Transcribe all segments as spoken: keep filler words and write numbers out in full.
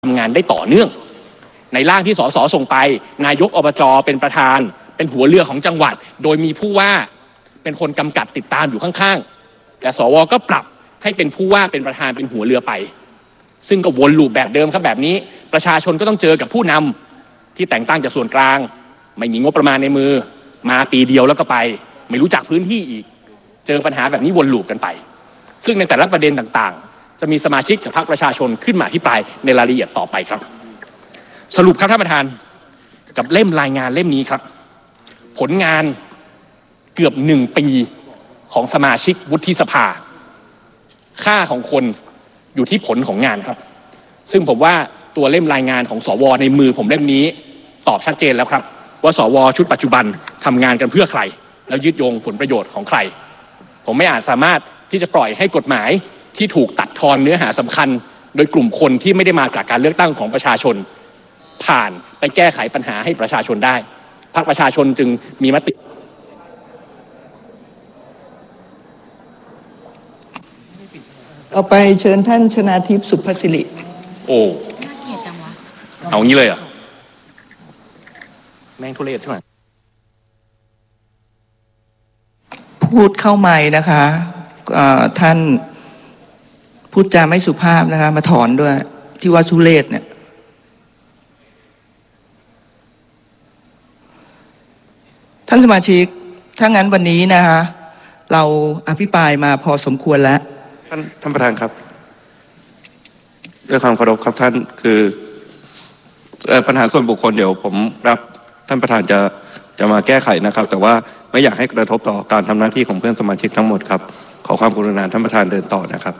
ทำงานได้ต่อเนื่องในร่างที่สสส่งไปนายกอบจเป็นประธานเป็นหัวเรือของจังหวัดโดยมีผู้ว่าเป็นคนกำกับติดตามอยู่ข้างๆแต่สวก็ปรับให้เป็นผู้ว่าเป็นประธานเป็นหัวเรือไปซึ่งก็วนลูปแบบเดิมครับแบบนี้ประชาชนก็ต้องเจอกับผู้นำที่แต่งตั้งจากส่วนกลางไม่มีงบประมาณในมือมาปีเดียวแล้วก็ไปไม่รู้จักพื้นที่อีกเจอปัญหาแบบนี้วนลูปกันไปซึ่งในแต่ละประเด็นต่างๆจะมีสมาชิกจากพรรคประชาชนขึ้นมาอภิปรายในรายละเอียดต่อไปครับสรุปครับท่านประธานกับเล่มรายงานเล่มนี้ครับผลงานเกือบหนึ่งปีของสมาชิกวุฒิสภาค่าของคนอยู่ที่ผลของงานครับซึ่งผมว่าตัวเล่มรายงานของสวในมือผมเล่มนี้ตอบชัดเจนแล้วครับว่าสวชุดปัจจุบันทำงานกันเพื่อใครแล้วยึดโยงผลประโยชน์ของใครผมไม่อาจสามารถที่จะปล่อยให้กฎหมายที่ถูกตัดทอนเนื้อหาสำคัญโดยกลุ่มคนที่ไม่ได้มาจากการเลือกตั้งของประชาชนผ่านไปแก้ไขปัญหาให้ประชาชนได้พรรคประชาชนจึงมีมติต่อไปเชิญท่านชนาทิพย์สุภศิริโอ้เอางี้เลยเหรอแม่งทุเรศใช่ไหมพูดเข้าไมค์นะคะท่านพูดจาไม่สุภาพนะคะมาถอนด้วยที่ว่าทุเรศเนี่ยท่านสมาชิกถ้างั้นวันนี้นะคะเราอภิปรายมาพอสมควรแล้วท่านท่านประธานครับด้วยความเคารพครับท่านคือปัญหาส่วนบุคคลเดี๋ยวผมรับท่านประธานจะจะมาแก้ไขนะครับแต่ว่าไม่อยากให้กระทบต่อการทำหน้าที่ของเพื่อนสมาชิกทั้งหมดครับขอความกรุณาท่านประธานเดินต่อนะครับ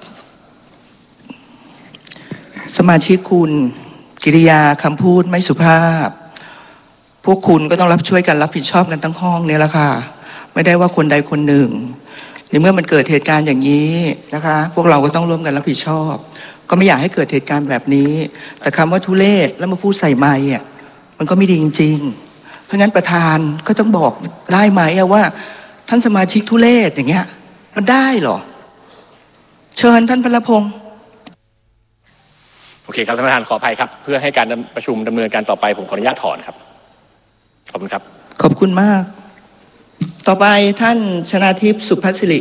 สมาชิกคุณกิริยาคำพูดไม่สุภาพพวกคุณก็ต้องรับช่วยกันรับผิดชอบกันทั้งห้องเนี่ยแหละค่ะไม่ได้ว่าคนใดคนหนึ่งในเมื่อมันเกิดเหตุการณ์อย่างนี้นะคะพวกเราก็ต้องร่วมกันรับผิดชอบก็ไม่อยากให้เกิดเหตุการณ์แบบนี้แต่คำว่าทุเรศแล้วมาพูดใส่ไมค์อ่ะมันก็ไม่ดีจริงๆเพราะงั้นประธานก็ต้องบอกได้ไหมว่าท่านสมาชิกทุเรศอย่างเงี้ยมันได้เหรอเชิญท่านพลพงศ์โอเคครับท่านประธานขออภัยครับเพื่อให้การประชุมดำเนินการต่อไปผมขออนุญาตถอนครับขอบคุณครับขอบคุณมากต่อไปท่านชนาทิพย์สุภศิริ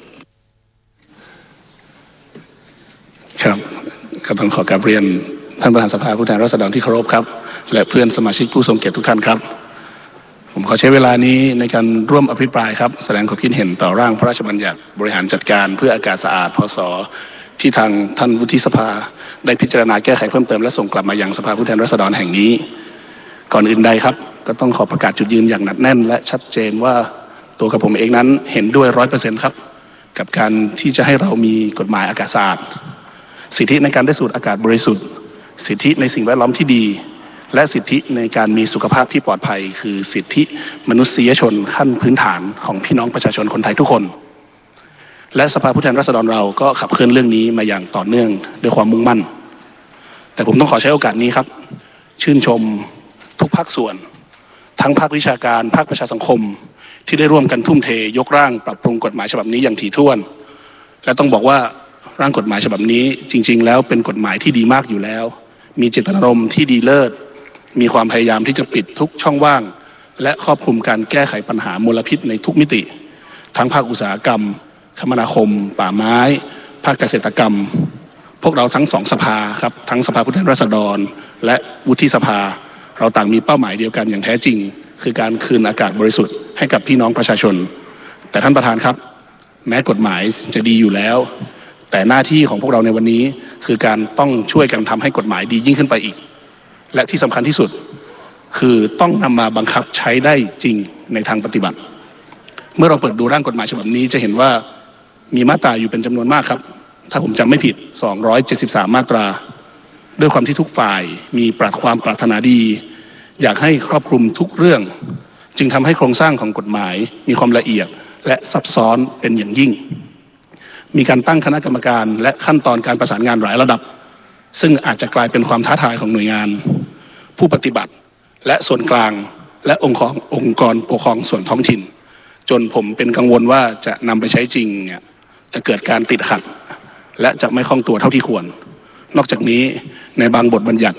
ครับก็ต้องขอกราบเรียนท่านประธานสภาผู้แทนราษฎรที่เคารพครับและเพื่อนสมาชิกผู้ทรงเกียรติทุกท่านครับผมขอใช้เวลานี้ในการร่วมอภิปรายครับแสดงความคิดเห็นต่อร่างพระราชบัญญัติบริหารจัดการเพื่ออากาศสะอาดพ.ศ.ที่ทางท่านวุฒิสภาได้พิจารณาแก้ไขเพิ่มเติมและส่งกลับมายังสภาผู้แทนราษฎรแห่งนี้ก่อนอื่นใดครับก็ต้องขอประกาศจุดยืนอย่างหนักแน่นและชัดเจนว่าตัวกับผมเองนั้นเห็นด้วยร้อยเปอร์เซ็นต์ครับกับการที่จะให้เรามีกฎหมายอากาศสะอาดสิทธิในการได้สูดอากาศบริสุทธิ์สิทธิในสิ่งแวดล้อมที่ดีและสิทธิในการมีสุขภาพที่ปลอดภัยคือสิทธิมนุษยชนขั้นพื้นฐานของพี่น้องประชาชนคนไทยทุกคนและสภาผู้แทนราษฎรเราก็ขับเคลื่อนเรื่องนี้มาอย่างต่อเนื่องด้วยความมุ่งมั่นแต่ผมต้องขอใช้โอกาสนี้ครับชื่นชมทุกภาคส่วนทั้งภาควิชาการภาคประชาสังคมที่ได้ร่วมกันทุ่มเทยกร่างปรับปรุงกฎหมายฉบับนี้อย่างถี่ถ้วนและต้องบอกว่าร่างกฎหมายฉบับนี้จริงๆแล้วเป็นกฎหมายที่ดีมากอยู่แล้วมีเจตนารมณ์ที่ดีเลิศมีความพยายามที่จะปิดทุกช่องว่างและครอบคลุมการแก้ไขปัญหามลพิษในทุกมิติทั้งภาคอุตสาหกรรมคมนาคมป่าไม้ภาคเกษตรกรรมพวกเราทั้งสองสภาครับทั้งสภาผู้แทนราษฎรและวุฒิสภาเราต่างมีเป้าหมายเดียวกันอย่างแท้จริงคือการคืนอากาศบริสุทธิ์ให้กับพี่น้องประชาชนแต่ท่านประธานครับแม้กฎหมายจะดีอยู่แล้วแต่หน้าที่ของพวกเราในวันนี้คือการต้องช่วยกันทำให้กฎหมายดียิ่งขึ้นไปอีกและที่สำคัญที่สุดคือต้องนำมาบังคับใช้ได้จริงในทางปฏิบัติเมื่อเราเปิดดูร่างกฎหมายฉบับนี้จะเห็นว่ามีมาตราอยู่เป็นจำนวนมากครับถ้าผมจำไม่ผิดสองร้อยเจ็ดสิบสามมาตราด้วยความที่ทุกฝ่ายมีปราศความปรารถนาดีอยากให้ครอบคลุมทุกเรื่องจึงทำให้โครงสร้างของกฎหมายมีความละเอียดและซับซ้อนเป็นอย่างยิ่งมีการตั้งคณะกรรมการและขั้นตอนการประสานงานหลายระดับซึ่งอาจจะกลายเป็นความท้าทายของหน่วยงานผู้ปฏิบัติและส่วนกลางและองค์กรองค์กรปกครองส่วนท้องถิ่นจนผมเป็นกังวลว่าจะนำไปใช้จริงเนี่ยจะเกิดการติดขัดและจะไม่คล่องตัวเท่าที่ควรนอกจากนี้ในบางบทบัญญัติ